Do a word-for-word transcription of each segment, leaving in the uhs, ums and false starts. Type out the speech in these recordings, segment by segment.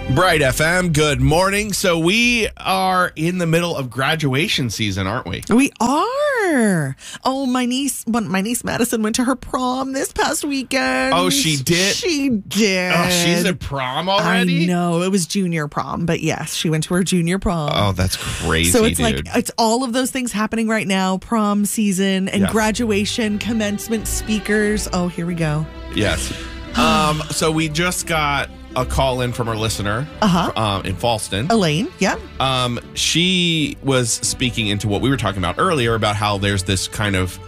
Bright F M, good morning. So we are in the middle of graduation season, aren't we? We are. Oh, my niece, my niece Madison went to her prom this past weekend. Oh, she did? She did. Oh, she's at prom already? I know. It was junior prom, but yes, she went to her junior prom. Oh, that's crazy, So it's dude. like, it's all of those things happening right now. Prom season and Yes. graduation, commencement speakers. Oh, here we go. Yes. Um, so we just got a call in from our listener Uh-huh. um, in Falston. Elaine, yeah. Um, she was speaking into what we were talking about earlier about how there's this kind of,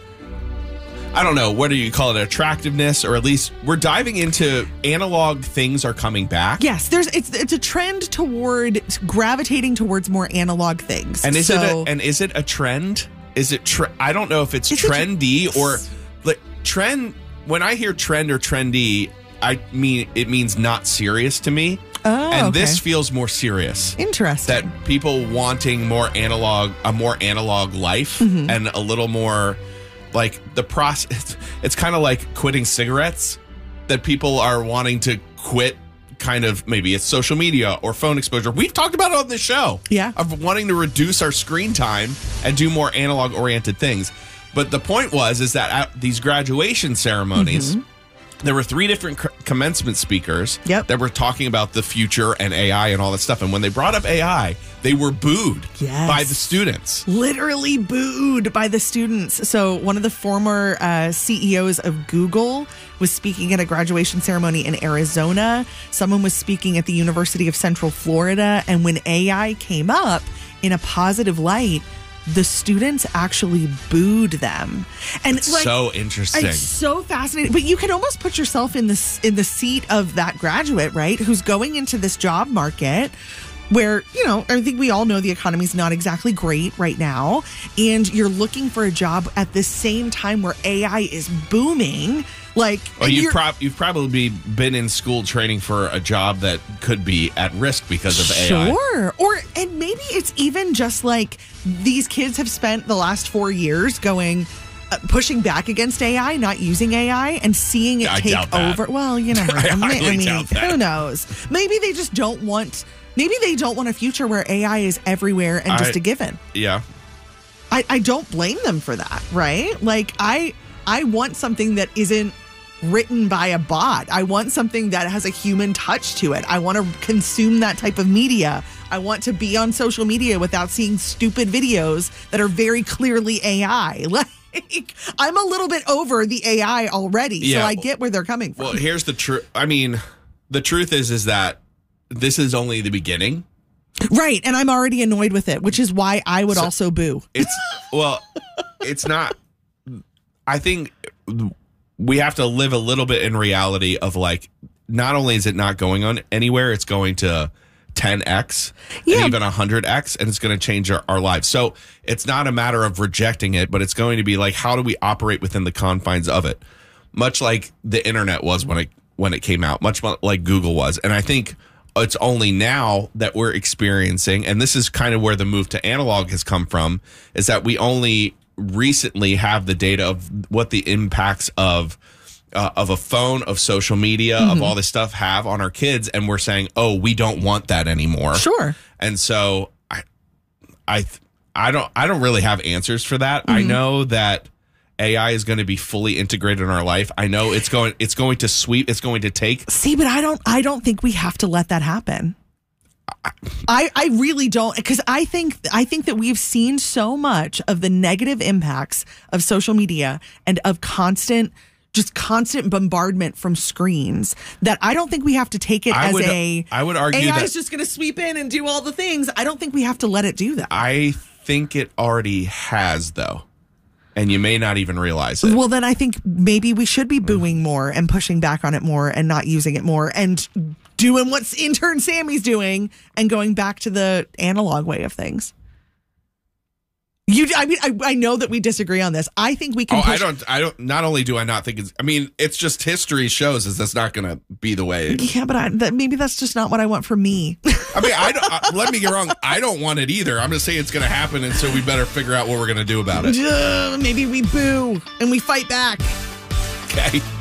I don't know, what do you call it, attractiveness, or at least we're diving into analog things are coming back. Yes, there's it's it's a trend toward gravitating towards more analog things. And is so, it a, and is it a trend? Is it tre- I don't know if it's Is it trendy tr- or like trend. When I hear trend or trendy, I mean it means not serious to me. Oh, and okay. this feels more serious. Interesting. That people wanting more analog, a more analog life, Mm-hmm. and a little more like the process. It's kind of like quitting cigarettes. That people are wanting to quit. Kind of maybe it's social media or phone exposure. We've talked about it on this show. Yeah. Of wanting to reduce our screen time and do more analog oriented things. But the point was is that at these graduation ceremonies, Mm-hmm. there were three different c- commencement speakers Yep. that were talking about the future and A I and all that stuff. And when they brought up A I, they were booed Yes. by the students. Literally booed by the students. So one of the former uh, C E Os of Google was speaking at a graduation ceremony in Arizona. Someone was speaking at the University of Central Florida. And when A I came up in a positive light, the students actually booed them. And It's like, so interesting. It's so fascinating. But you can almost put yourself in the, in the seat of that graduate, right? Who's going into this job market where, you know, I think we all know the economy's not exactly great right now. And you're looking for a job at the same time where A I is booming. Like, Well, you've, you're- prob- you've probably been in school training for a job that could be at risk because of A I. Sure. Or, and maybe it's even just like these kids have spent the last four years going, uh, pushing back against A I, not using A I, and seeing it I take doubt that. over. Well, you never know. I I highly mean, doubt that. who knows? Maybe they just don't want, maybe they don't want a future where A I is everywhere and just I- a given. Yeah. I, I don't blame them for that, right? Like, I I want something that isn't written by a bot. I want something that has a human touch to it. I want to consume that type of media. I want to be on social media without seeing stupid videos that are very clearly A I. Like, I'm a little bit over the A I already, Yeah. so I get where they're coming from. Well, here's the truth. I mean, the truth is, is that this is only the beginning. Right, and I'm already annoyed with it, which is why I would So- also boo. It's well, it's not. I think we have to live a little bit in reality of like, not only is it not going on anywhere, it's going to ten x Yeah. and even one hundred x, and it's going to change our, our lives. So it's not a matter of rejecting it, but it's going to be like, how do we operate within the confines of it? Much like the internet was when it when it came out, much like Google was. And I think it's only now that we're experiencing, and this is kind of where the move to analog has come from, is that we only recently have the data of what the impacts of uh, of a phone, of social media, Mm-hmm. of all this stuff have on our kids, and we're saying, oh, we don't want that anymore. Sure. And so I, I, I don't, I don't really have answers for that. Mm-hmm. I know that A I is going to be fully integrated in our life. I know it's going, it's going to sweep, it's going to take. See, but I don't I don't think we have to let that happen. I, I really don't, because I think I think that we've seen so much of the negative impacts of social media and of constant just constant bombardment from screens that I don't think we have to take it I as would- a I would argue A I that- is just going to sweep in and do all the things. I don't think we have to let it do that. I think it already has, though, and you may not even realize it. Well, then I think maybe we should be booing more and pushing back on it more and not using it more and doing what intern Sammy's doing and going back to the analog way of things. You, I mean, I, I know that we disagree on this. I think we can. Oh, push- I don't. I don't. Not only do I not think it's. I mean, it's just history shows us that's not going to be the way. Yeah, but I, that, maybe that's just not what I want for me. I mean, I don't. I, let me get wrong. I don't want it either. I'm just saying it's going to happen, and so we better figure out what we're going to do about it. Uh, maybe we boo and we fight back. Okay.